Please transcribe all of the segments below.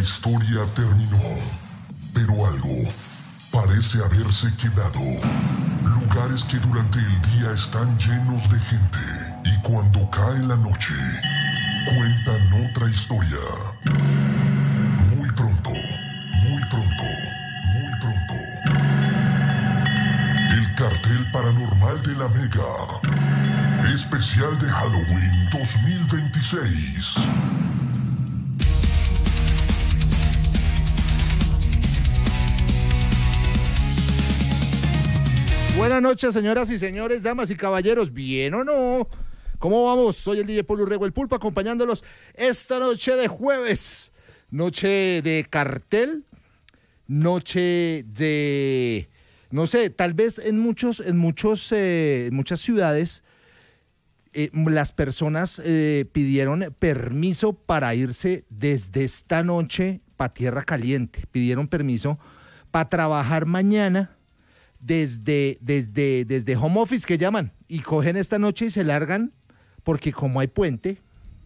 historia terminó, pero algo parece haberse quedado. Lugares que durante el día están llenos de gente y cuando cae la noche, cuentan otra historia. Muy pronto, muy pronto, muy pronto. El cartel paranormal de la Mega. Especial de Halloween 2026. Buenas noches, señoras y señores, damas y caballeros, ¿bien o no? ¿Cómo vamos? Soy el DJ Paul Urrego, el Pulpo, acompañándolos esta noche de jueves. Noche de cartel, noche de... no sé, tal vez en muchas ciudades las personas pidieron permiso para irse desde esta noche para Tierra Caliente. Pidieron permiso para trabajar mañana desde home office, que llaman, y cogen esta noche y se largan, porque como hay puente,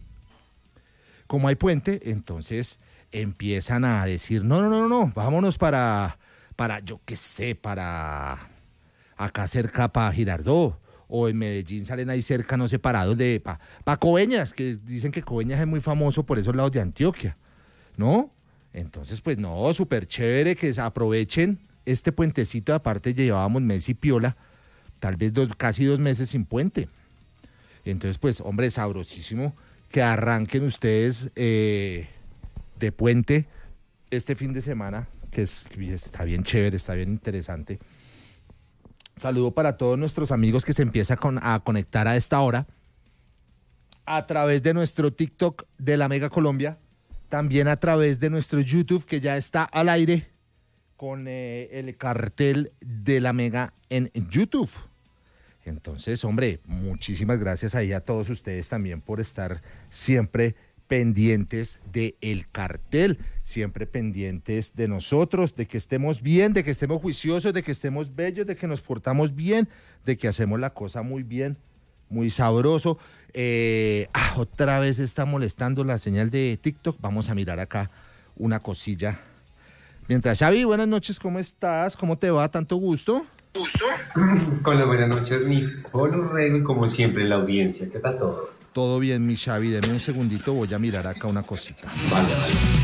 entonces empiezan a decir, no, vámonos para yo qué sé, para acá cerca, para Girardot, o en Medellín salen ahí cerca, no sé, parados para Coveñas, que dicen que Coveñas es muy famoso por esos lados de Antioquia, ¿no? Entonces, pues no, súper chévere que aprovechen este puentecito. Aparte llevábamos mes y piola, tal vez casi 2 meses sin puente. Entonces, pues, hombre, sabrosísimo que arranquen ustedes de puente este fin de semana, que está bien chévere, está bien interesante. Saludo para todos nuestros amigos que se empiezan a conectar a esta hora a través de nuestro TikTok de la Mega Colombia, también a través de nuestro YouTube, que ya está al aire con el cartel de la Mega en YouTube. Entonces, hombre, muchísimas gracias ahí a todos ustedes también por estar siempre pendientes del cartel, siempre pendientes de nosotros, de que estemos bien, de que estemos juiciosos, de que estemos bellos, de que nos portamos bien, de que hacemos la cosa muy bien, muy sabroso. Otra vez está molestando la señal de TikTok. Vamos a mirar acá una cosilla. Mientras, Xavi, buenas noches, ¿cómo estás? ¿Cómo te va? ¿Tanto gusto? Con las buenas noches, mi Paul Urrego, y como siempre la audiencia. ¿Qué tal todo? Todo bien, mi Xavi, deme un segundito, voy a mirar acá una cosita. Vale.